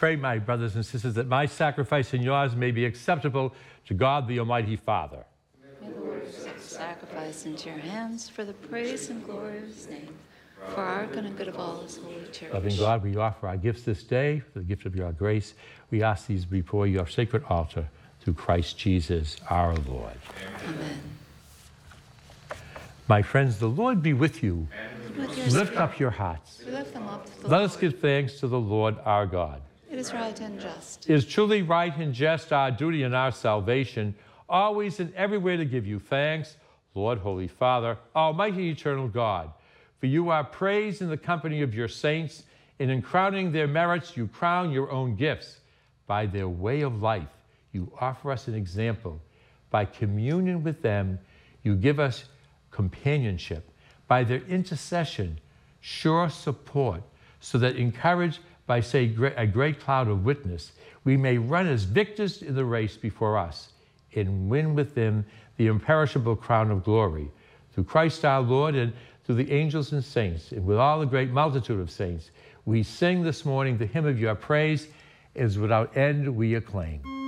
Pray, my brothers and sisters, that my sacrifice and yours may be acceptable to God, the Almighty Father. May the Lord accept the sacrifice into your hands for the praise and glory of his name, for our good and good of all his holy church. Loving God, we offer our gifts this day for the gift of your grace. We ask these before your sacred altar through Christ Jesus our Lord. Amen. My friends, the Lord be with you. With your Lift spirit, up your hearts. we lift them up to the Let us Lord. give thanks to the Lord our God. It is right and just. It is truly right and just, our duty and our salvation, always and everywhere to give you thanks, Lord, Holy Father, Almighty Eternal God. For you are praised in the company of your saints, and in crowning their merits, you crown your own gifts. By their way of life, you offer us an example. By communion with them, you give us companionship. By their intercession, sure support, so that encouraged by, say, a great cloud of witness, we may run as victors in the race before us and win with them the imperishable crown of glory. Through Christ our Lord, and through the angels and saints, and with all the great multitude of saints, we sing this morning the hymn of your praise, as without end we acclaim.